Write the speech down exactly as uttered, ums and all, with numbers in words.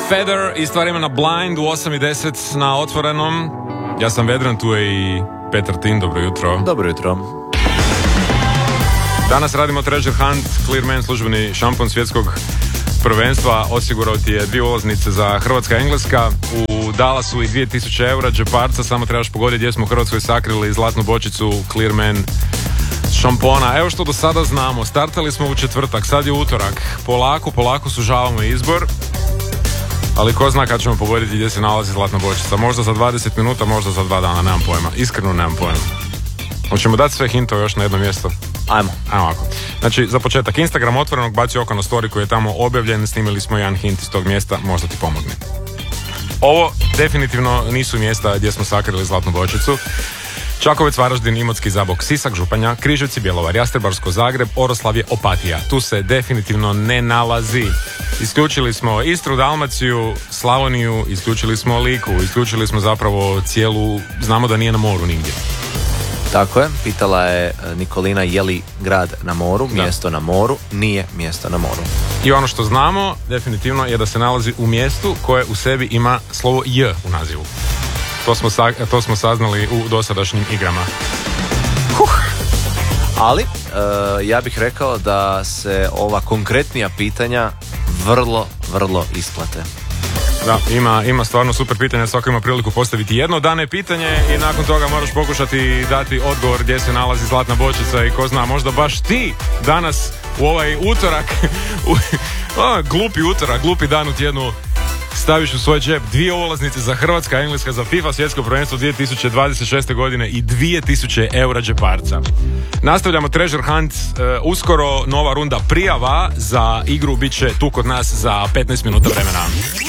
Feather i stvar imena Blind u osam i deset na Otvorenom. Ja sam Vedran, tu je i Petar Tin, dobro jutro. Dobro jutro. Danas radimo Treasure Hunt, Clearman, službeni šampon svjetskog prvenstva. Osigurao ti je dvije ulaznice za Hrvatska-Engleska u Dallasu i dvije tisuće eura džeparca. Samo trebaš pogoditi gdje smo u Hrvatskoj sakrili zlatnu bočicu Clearman šampona. Evo što do sada znamo. Startali smo u četvrtak, sad je utorak. Polako, polako sužavamo izbor. Ali ko zna kad ćemo pogoditi gdje se nalazi zlatna bočica. Možda za dvadeset minuta, možda za dva dana, nemam pojma. Iskreno nemam pojma. Hoćemo dati sve hintove još na jedno mjesto? Ajmo. Ajmo ovako. Znači, za početak, Instagram Otvorenog baci oko na story koji je tamo objavljen. Snimili smo jedan hint iz tog mjesta, možda ti pomogne. Ovo definitivno nisu mjesta gdje smo sakrili zlatnu bočicu. Čakovec, Varaždin, Imotski, Zabok, Sisak, Županja, Križevci, Bjelovar, Jastrebarsko, Zagreb, Oroslavje, Opatija. Tu se definitivno ne nalazi. Isključili smo Istru, Dalmaciju, Slavoniju, isključili smo Liku, isključili smo zapravo cijelu, znamo da nije na moru nigdje. Tako je, pitala je Nikolina je li grad na moru, Da. mjesto na moru, nije mjesto na moru. I ono što znamo definitivno je da se nalazi u mjestu koje u sebi ima slovo J u nazivu. To smo, sa, to smo saznali u dosadašnjim igrama. Huh. Ali, uh, ja bih rekao da se ova konkretnija pitanja vrlo, vrlo isplate. Da, ima, ima stvarno super pitanja, svako ima priliku postaviti jedno dane pitanje i nakon toga moraš pokušati dati odgovor gdje se nalazi zlatna bočica i ko zna, možda baš ti danas u ovaj utorak, u, o, glupi utorak, glupi dan u tjednu, staviš u svoj džep dvije ulaznice za Hrvatska, Engleska, za FIFA svjetsko prvenstvo dvije tisuće dvadeset šeste. godine i dvije tisuće eura džeparca. Nastavljamo Treasure Hunt, uh, uskoro nova runda prijava za igru bit će tu kod nas za petnaest minuta vremena.